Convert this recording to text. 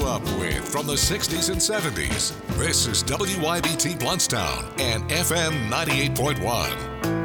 up with from the 60s and 70s. This is WYBT Bluntstown and FM 98.1.